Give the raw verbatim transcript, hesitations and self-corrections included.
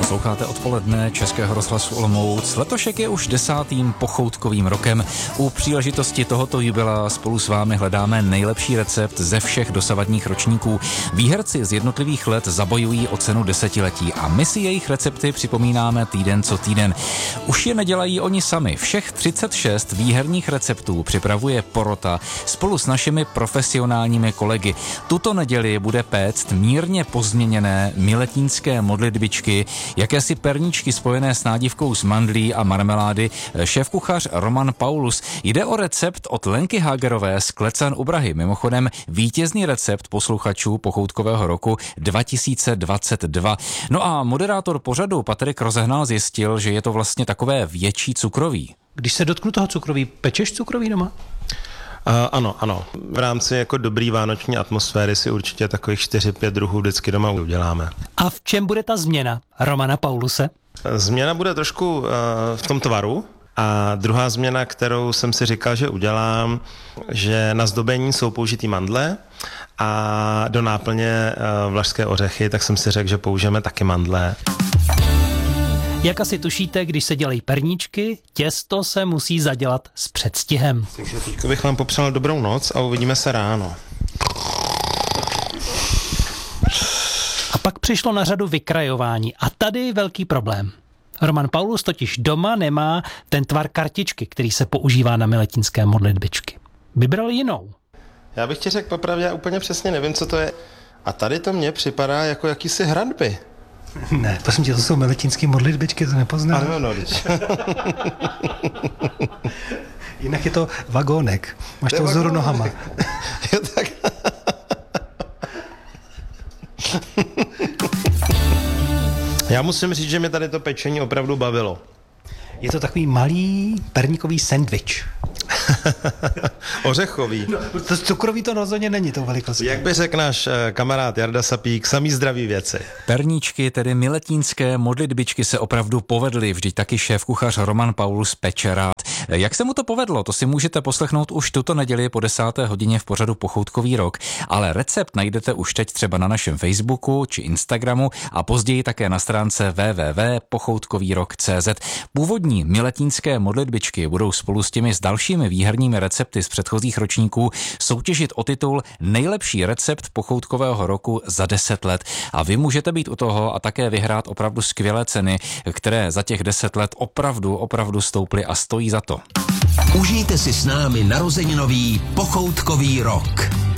Posloucháte odpoledne Českého rozhlasu Olomouc. Letošek je už desátým pochoutkovým rokem. U příležitosti tohoto jubilea spolu s vámi hledáme nejlepší recept ze všech dosavadních ročníků. Výherci z jednotlivých let zabojují o cenu desetiletí a my si jejich recepty připomínáme týden co týden. Už je nedělají oni sami. Všech třicet šest výherních receptů připravuje porota spolu s našimi profesionálními kolegy. Tuto neděli bude péct mírně pozměněné miletínské modlitbičky, jakési perníčky spojené s nádivkou z mandlí a marmelády, šéfkuchař Roman Paulus. Jde o recept od Lenky Hagerové z Klecan u Prahy. Mimochodem vítězný recept posluchačů pochoutkového roku dva tisíce dvacet dva. No a moderátor pořadu Patrik Rozehnal zjistil, že je to vlastně takové větší cukroví. Když se dotknu toho cukroví, pečeš cukroví doma? Uh, ano, ano. V rámci jako dobrý vánoční atmosféry si určitě takových čtyři pět druhů vždycky doma uděláme. A v čem bude ta změna Romana Pauluse? Změna bude trošku uh, v tom tvaru. A druhá změna, kterou jsem si říkal, že udělám, že na zdobení jsou použitý mandle a do náplně uh, vlašské ořechy, tak jsem si řekl, že použijeme taky mandle. Jak asi tušíte, když se dělají perníčky, těsto se musí zadělat s předstihem. Takže teď bych vám popřál dobrou noc a uvidíme se ráno. A pak přišlo na řadu vykrajování a tady velký problém. Roman Paulus totiž doma nemá ten tvar kartičky, který se používá na miletínské modlitbičky. Vybral jinou. Já bych ti řekl popravdě, já úplně přesně nevím, co to je. A tady to mně připadá jako jakýsi hradby. Ne, prosím tě, to jsou miletínské modlitbičky, to nepoznám. Ano, no, když. Jinak je to vagónek. Máš to vzoru nohama. Jo, tak. Já musím říct, že mě tady to pečení opravdu bavilo. Je to takový malý perníkový sendvič. Ořechový. No, to cukrový to rozhodně není tou velikostí. Jak by řekl náš kamarád Jarda Sapík, samý zdraví věci. Perníčky, tedy miletínské modlitbičky se opravdu povedly, vždyť taky šéfkuchař Roman Paulus peče rád. Jak se mu to povedlo, to si můžete poslechnout už tuto neděli po desáté hodině v pořadu Pochoutkový rok, ale recept najdete už teď třeba na našem Facebooku či Instagramu a později také na stránce w w w tečka pochoutkový rok tečka c z. Původní miletínské modlitbičky budou spolu s těmi s dalšími výherními recepty z předchozích ročníků soutěžit o titul Nejlepší recept pochoutkového roku za deset let. A vy můžete být u toho a také vyhrát opravdu skvělé ceny, které za těch deset let opravdu, opravdu stouply a stojí za to. Užijte si s námi narozeninový pochoutkový rok.